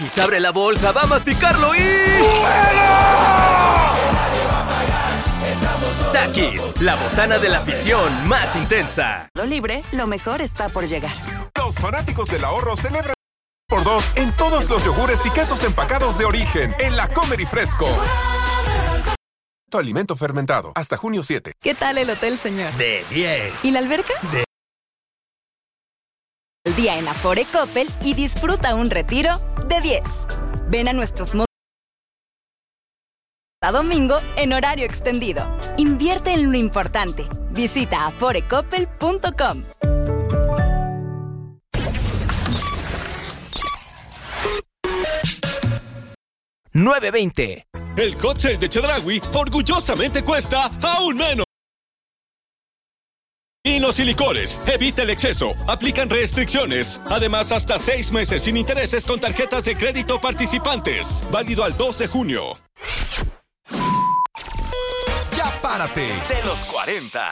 Y se abre la bolsa, va a masticarlo y... Takis, la botana de la afición más intensa. Libre, lo mejor está por llegar. Los fanáticos del ahorro celebran por 2 en todos los yogures y quesos empacados de origen en la Comer y Fresco. Tu alimento fermentado hasta junio 7. ¿Qué tal el hotel, señor? De 10. ¿Y la alberca? El día en Afore Coppel y disfruta un retiro de 10. Ven a nuestros a domingo en horario extendido. Invierte en lo importante. Visita aforecoppel.com. $9.20. El hot sale de Chedraui orgullosamente cuesta aún menos. Vinos y licores, evita el exceso, aplican restricciones. Además, hasta 6 meses sin intereses con tarjetas de crédito participantes. Válido al 2 de junio. Ya párate de los 40.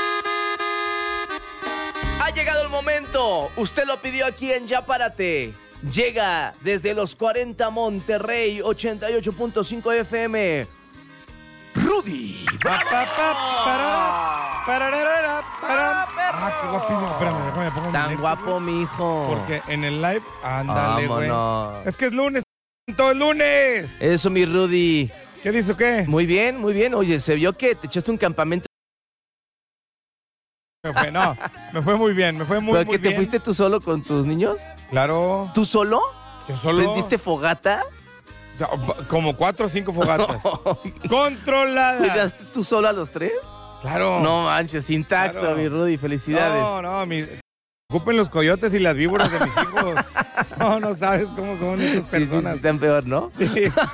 Ha llegado el momento. Usted lo pidió aquí en Ya Párate. Llega desde los 40 Monterrey, 88.5 FM. Rudy. Qué guapísimo. Espérame, déjame pongo Tan guapo, mijo. Porque en el live, ándale, güey. Vámonos. Es que es lunes, todo es lunes. Eso, mi Rudy. ¿Qué dice o qué? Muy bien, muy bien. Oye, se vio que te echaste un campamento. Me fue muy bien, ¿Pero muy que te bien. fuiste tú solo con tus niños? Claro. ¿Tú solo? Yo solo. ¿Prendiste fogata? Como 4 o 5 fogatas. Controladas. ¿Cuidaste tú solo a los 3? Claro. No manches, intacto, Claro. mi Rudy. Felicidades. No, ocupen los coyotes y las víboras de mis hijos. No sabes cómo son esas personas. Sí, están peor, ¿no? Sí.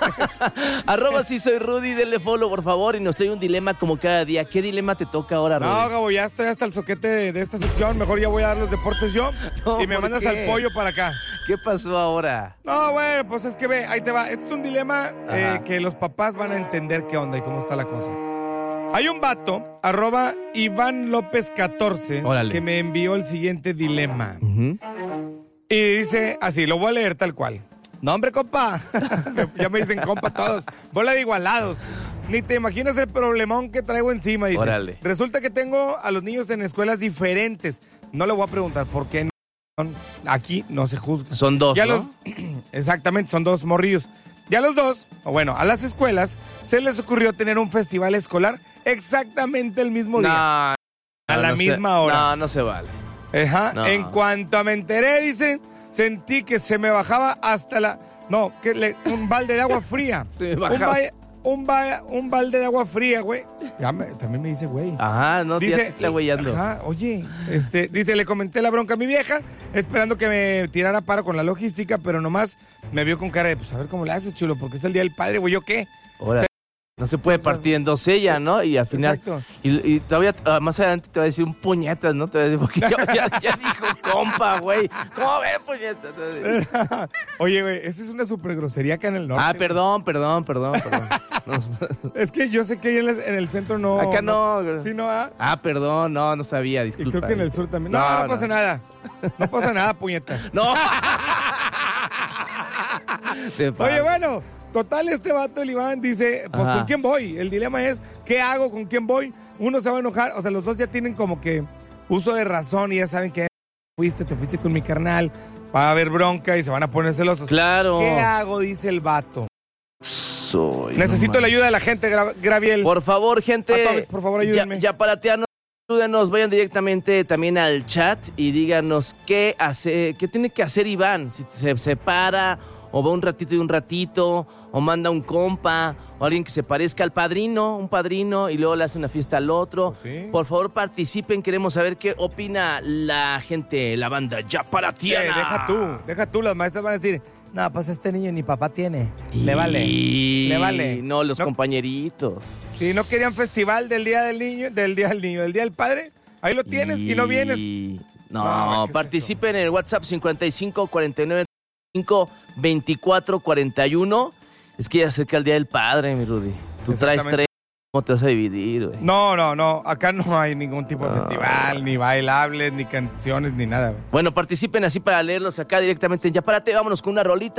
@ sí soy Rudy, denle follow, por favor, y nos trae un dilema como cada día. ¿Qué dilema te toca ahora, Rudy? No, Gabo, ya estoy hasta el soquete de esta sección. Mejor ya voy a dar los deportes yo. No, y me ¿por mandas qué? al pollo para acá. ¿Qué pasó ahora? No, bueno, pues es que ve, ahí te va. Este es un dilema que los papás van a entender qué onda y cómo está la cosa. Hay un vato, @Iván López 14, Órale. que me envió el siguiente dilema. Uh-huh. Y dice así, lo voy a leer tal cual. No, hombre, compa. Ya me dicen compa todos. Bola de igualados. Ni te imaginas el problemón que traigo encima, dice. Órale. Resulta que tengo a los niños en escuelas diferentes. No le voy a preguntar por qué aquí no se juzga. Son dos, Ya ¿no? Exactamente, son 2 morrillos. Ya los dos, o bueno, a las escuelas se les ocurrió tener un festival escolar exactamente el mismo día. A la misma hora. No se vale. Ajá. No. En cuanto me enteré, dice, sentí que se me bajaba hasta la... No, un balde de agua fría. Se me bajaba. Un balde de agua fría, güey. También me dice, güey. Ajá, no, ya te está güeyando. Ajá, oye, dice, le comenté la bronca a mi vieja, esperando que me tirara paro con la logística, pero nomás me vio con cara de, pues a ver cómo le haces, chulo, porque es el Día del Padre, güey, ¿yo qué? Ahora, no se puede partir en 2 ella, ¿no? Y al final... Exacto. Y todavía más adelante te va a decir un puñetas, ¿no? Te va a decir, porque ya dijo compa, güey. ¿Cómo ves, puñetas? Oye, güey, esa es una super grosería acá en el norte. Ah, perdón. No, Es que yo sé que ahí en el centro no... acá no. Sí, no, ¿ah? Ah, perdón, no sabía, Y disculpa. creo que en el sur también. No pasa nada. No pasa nada, puñetas. No. Oye, bueno, total, este vato, el Iván, dice, pues, Ajá. ¿con quién voy? El dilema es, ¿qué hago? ¿Con quién voy? Uno se va a enojar, o sea, los dos ya tienen como que uso de razón y ya saben que te fuiste con mi carnal, va a haber bronca y se van a poner celosos. Claro. ¿Qué hago? Dice el vato. Soy, Necesito la ayuda de la gente, Graviel. Por favor, gente. Atomics, por favor, ayúdenme. Ya para tearnos, ayúdenos, vayan directamente también al chat y díganos qué tiene que hacer Iván. Si se separa, o va un ratito, o manda un compa, o alguien que se parezca al padrino, un padrino, y luego le hace una fiesta al otro. Sí. Por favor, participen, queremos saber qué opina la gente, la banda Ya para Tiana. Deja tú, las maestras van a decir, no, pues este niño ni papá tiene. Le vale. No, los compañeritos. Si no querían festival del Día del Niño, del Día del Padre, ahí lo tienes y no vienes. No, ¿qué es participen en el WhatsApp 55 49 5 24 41. Es que ya acerca el Día del Padre, mi Rudy. Tú traes Exactamente. 3. ¿Cómo te vas a dividir, güey? No, acá no hay ningún tipo de festival, ni bailables, ni canciones, ni nada, güey. Bueno, participen así para leerlos acá directamente en Ya Párate. Vámonos con una rolita.